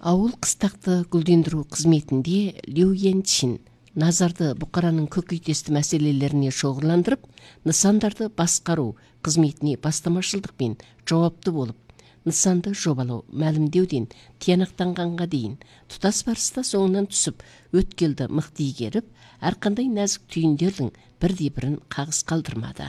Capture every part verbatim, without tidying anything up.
Ауыл қыстақты гүлдендіру қызметінде Лю Янчин назарды бұқараның көкейтесті мәселелеріне шоғырландырып, нысандарды басқару қызметіне бастамашылдықпен жауапты болып, нысанды жобалау, мәлімдеуден тиянақтанғанға дейін тұтас барыста соңынан түсіп, өткелді мықты игеріп, әрқандай нәзік түйіндердің бірде-бірін қағыс қалдырмады.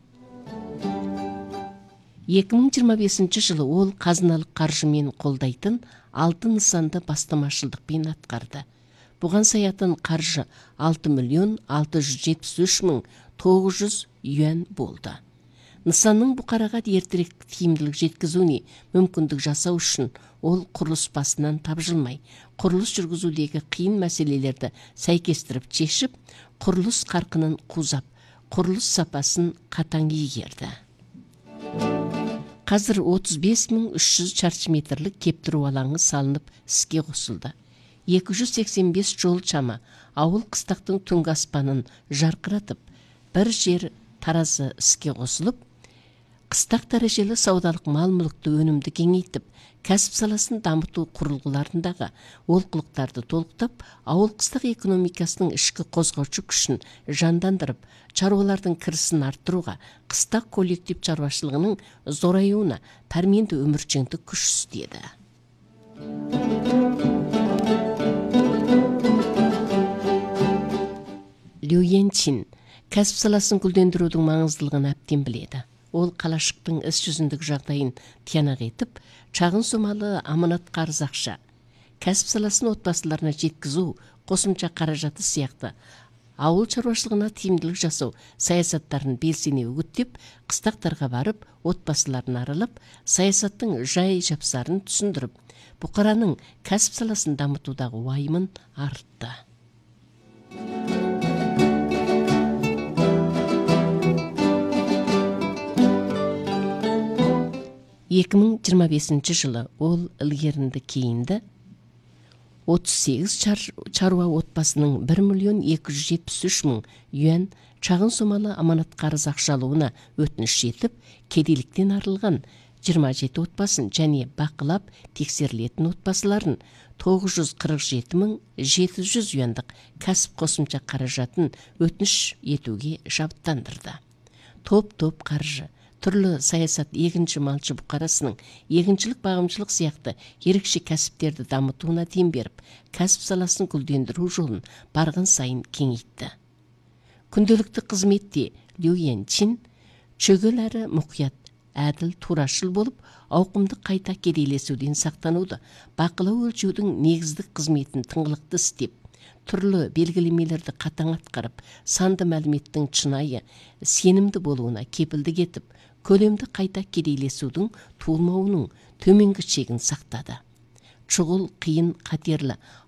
екі мың жиырма бесінші жылы ол қазыналық қаржымен қолдайтын алты нысанды бастамашылдықпен атқарды. Бұған саятын қаржы алты миллион алты жүз жетпіс үш мың тоғыз жүз юан болды. Нысанның бұқараға ертерек тиімділік жеткізуіне мүмкіндік жасау үшін ол құрылыс басынан тапжылмай, құрылыс жүргізудегі қиын мәселелерді сәйкестіріп шешіп, құрылыс қарқынын қузап, құрылыс сапасын қатаң игерді. Қазір отыз бес мың үш жүз шаршы метрлік кептіру алаңы салынып іске қосылды. екі жүз сексен бес жол чама ауыл қыстақтың түнгі аспанын жарқыратып, бір жер таразы іске қосылып, қыстақ дәрежелі саудалық мал-мүлікті өнімді кеңейтіп, кәсіп саласын дамыту құрылғыларындағы олқылықтарды толықтап, ауыл қыстақ экономикасының ішкі қозғаушы күшін жандандырып, шаруалардың кірісін арттыруға, қыстақ коллектив шаруашылығының зораюына пәрменді өміршеңдік күш істеді. Лю Янчин кәсіп саласын гүлдендірудің маңыздылығын әбден біледі. Ол қалашықтың іс жүзіндік жағдайын тиянақ етіп, шағын сомалы аманат қарыз ақша, кәсіп саласын отбасыларына жеткізу, қосымша қаражаты сияқты ауыл шаруашылығына тиімділік жасау саясаттарын белсене үгіттеп, қыстақтарға барып, отбасыларын аралап, саясаттың жай жапсарын түсіндіріп, бұқараның кәсіп саласын дамытудағы уайымын артты. екі мың жиырма бесінші жылы ол ілгерінді кейінді отыз сегіз шаруа отбасының бір миллион екі жүз жетпіс үш мың юан шағын сомалы аманат қарыз ақша алуына өтініш етіп, кедейліктен арылған жиырма жеті отбасын және бақылап тексерілетін отбасыларын тоғыз жүз қырық жеті мың жеті жүз юандық кәсіп қосымша қаражатын өтініш етуге шабыттандырды. Топ-топ қаржы, түрлі саясат егінші малшы бұқарасының егіншілік бағымшылық сияқты ерекше кәсіптерді дамытуына дем беріп, кәсіп саласын гүлдендіру жолын барған сайын кеңейтті. Күнделікті қызметте Лю Янчин шөгіл әрі мұқият, әділ, турашыл болып, ауқымды қайта кедейлесуден сақтануды, бақылау өлшеудің негіздік қызметін тыңғылықты істеп, түрлі белгілемелерді қатаң атқарып, санды мәліметтің шынайы, сенімді болуына кепілдік етіп, көлемді қайта кедейлесудің туылмауының төменгі шегін сақтады. Шұғыл, қиын, қатерлі